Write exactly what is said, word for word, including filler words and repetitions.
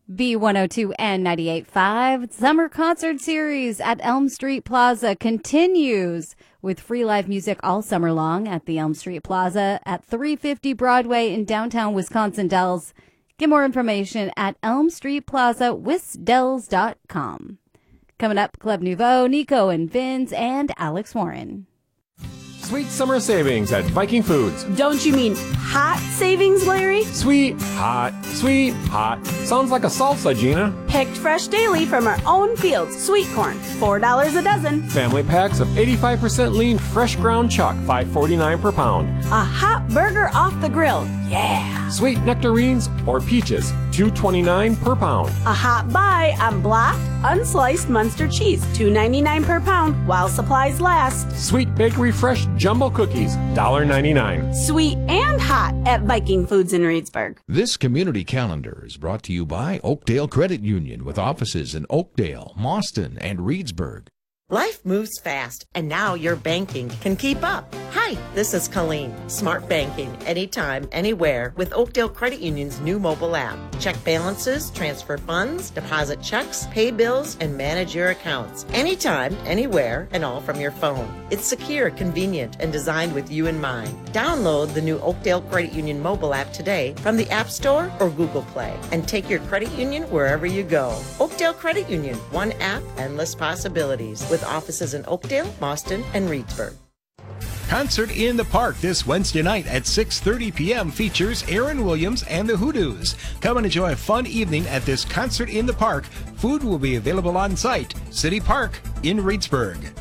B one oh two and ninety-eight point five Summer Concert Series at Elm Street Plaza continues with free live music all summer long at the Elm Street Plaza at three fifty Broadway in downtown Wisconsin Dells. Get more information at elm street plaza wisdells dot com. Coming up, Club Nouveau, Nico and Vince, and Alex Warren. Sweet summer savings at Viking Foods. Don't you mean hot savings, Larry? Sweet, hot, sweet, hot. Sounds like a salsa, Gina. Picked fresh daily from our own fields. Sweet corn, four dollars a dozen. Family packs of eighty-five percent lean fresh ground chuck, five forty-nine per pound. A hot burger off the grill. Yeah. Sweet nectarines or peaches, two twenty-nine per pound. A hot buy on blocked, unsliced Munster cheese, two ninety-nine per pound while supplies last. Sweet bakery fresh jumbo cookies, one ninety-nine. Sweet and hot at Viking Foods in Reedsburg. This community calendar is brought to you by Oakdale Credit Union with offices in Oakdale, Mauston, and Reedsburg. Life moves fast, and now your banking can keep up. Hi, this is Colleen. Smart banking, anytime, anywhere, with Oakdale Credit Union's new mobile app. Check balances, transfer funds, deposit checks, pay bills, and manage your accounts. Anytime, anywhere, and all from your phone. It's secure, convenient, and designed with you in mind. Download the new Oakdale Credit Union mobile app today from the App Store or Google Play, and take your credit union wherever you go. Oakdale Credit Union, one app, endless possibilities. With offices in Oakdale, Mauston, and Reedsburg. Concert in the Park this Wednesday night at six thirty p.m. features Aaron Williams and the Hoodoos. Come and enjoy a fun evening at this Concert in the Park. Food will be available on site. City Park in Reedsburg.